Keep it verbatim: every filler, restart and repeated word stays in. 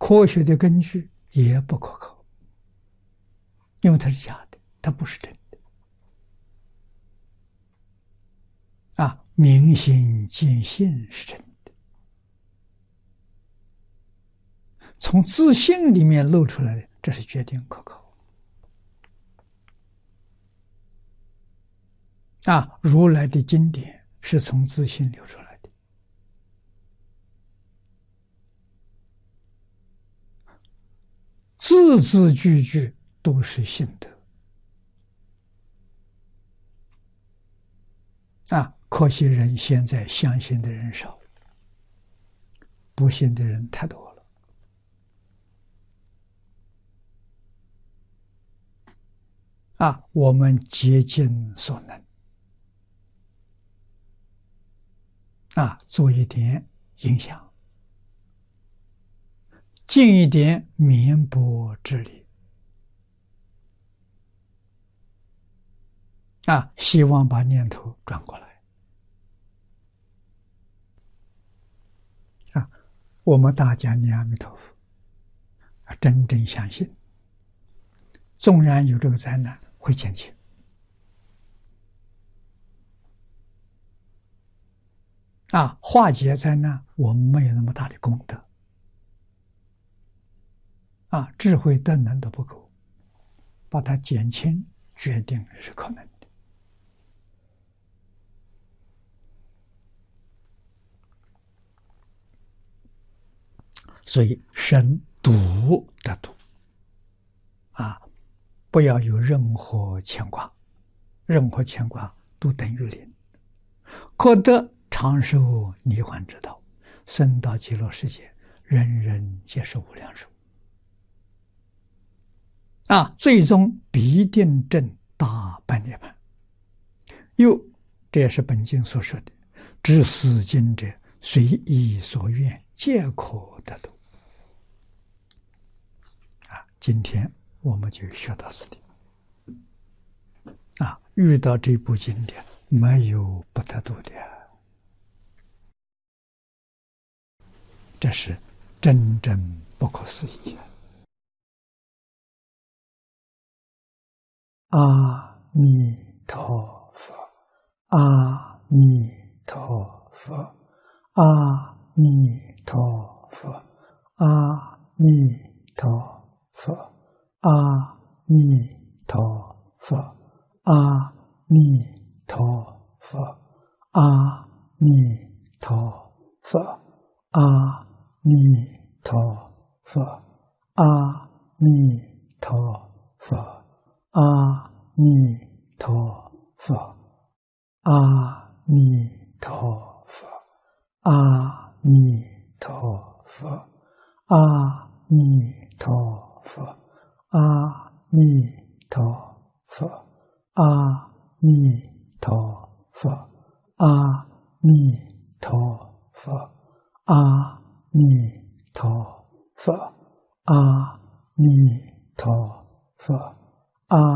科学的根据也不可靠，因为它是假的，它不是真的。啊，明心见性是真的，从自信里面露出来的，这是决定可靠。啊，如来的经典是从自信流出来的，字字句句都是信德。啊，可惜人现在相信的人少，不信的人太多了。啊，我们竭尽所能，啊，做一点影响，尽一点绵薄之力，啊，希望把念头转过来。啊，我们大家念阿弥陀佛，真正相信，纵然有这个灾难，会减轻。啊，化解灾难，我们没有那么大的功德，啊，智慧德能都不够，把它减轻，决定是可能的。所以生笃的笃，啊，不要有任何牵挂，任何牵挂都等于零，可得长寿涅槃之道，生到极乐世界，人人皆是无量寿。啊，最终必定证大般涅槃。又，这也是本经所说的：知思经者，随意所愿，皆可得度。啊，今天我们就学到此地。啊，遇到这部经典，没有不得度的。这是真正不可思议。阿弥陀佛，阿弥陀佛，阿弥陀佛，阿弥陀佛，阿弥陀佛，阿弥陀佛，阿弥陀佛，阿弥陀佛，阿弥陀佛，阿弥陀佛，阿弥陀佛，阿弥陀佛，阿弥陀佛，阿弥陀佛，阿弥陀佛，阿弥陀佛，阿弥陀佛，阿弥陀佛，阿